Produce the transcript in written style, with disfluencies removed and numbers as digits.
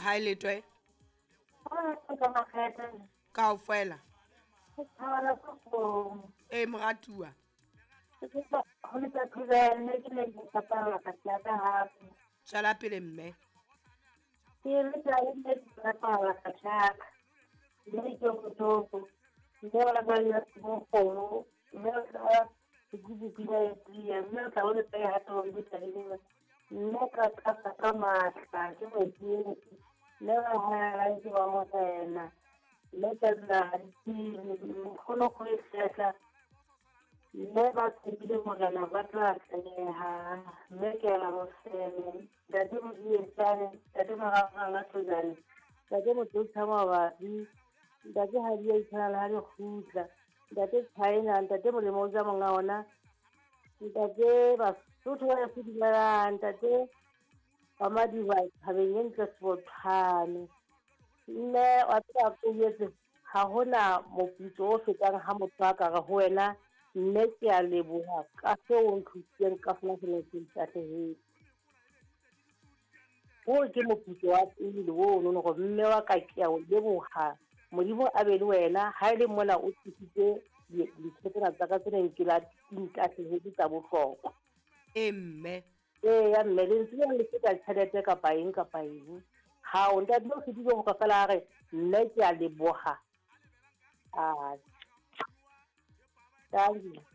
Ga ile twe ka makgethe kaofela tshwana go e moratua go le ka tsene ke le ka pala ka tsaka hape tsala pele mme ke le ka le ka pala ka tsaka le ke go toko le wala ba ya mo go le ka ke ke ya le ka o le ya to le ka le le ka matla ke mo le ha ke ba mo tsena le ka la ke go go setla le ba tsebile mogala ba tla tleha mme ke la mo sene da di mo tsane da di mo ga tsane da di mo tsa mabapi da di ha di tsana la di khutla da di China da di mo le mo za monga ona da di ba tutho ya se di la da di ba madi ba habeng ke sebothane mme wa tla go yetse ga gona moputso o fetang ha motho a ka ga go wena mme ke a leboga ka se o nthusitseng ka fela ke ne ke itatlhegetse o ke moputso wa pele o no go mme wa ka ke a o leboga modimo a be le wena ha ile mona o tsitse ditshetana tsa ka tsene ke la itatlhegetse tsa botlhokwa mme ya mme le ntse le feta tšhelete kapa eng ga o nta dilo se di go ka fela re mme ke a leboga thank you